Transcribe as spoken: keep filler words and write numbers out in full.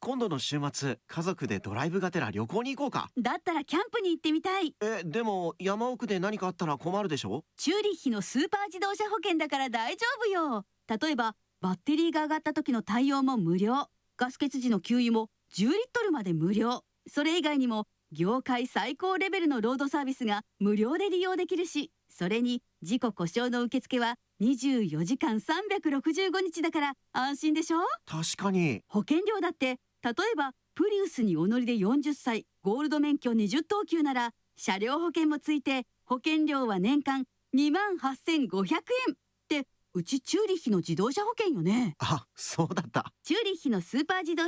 今度の週末家族でドライブがてら旅行に行こうか。 だったらキャンプに行ってみたい。 え、でも山奥で何かあったら困るでしょ。 チューリッヒのスーパー自動車保険だから大丈夫よ。例えばバッテリーが上がった時の対応も無料、ガス欠時の給油もじゅうリットルまで無料。それ以外にも業界最高レベルのロードサービスが無料で利用できるし、それに事故故障の受付はにじゅうよじかんさんびゃくろくじゅうごにちだから安心でしょ。 確かに。 保険料だって例えばプリウスにお乗りでよんじゅっさい、ゴールド免許にじゅっとうきゅうなら車両保険もついて保険料は年間にまんはっせんごひゃくえんって、うちチューリッヒの自動車保険よね。 あ、そうだった。 チューリッヒのスーパー自動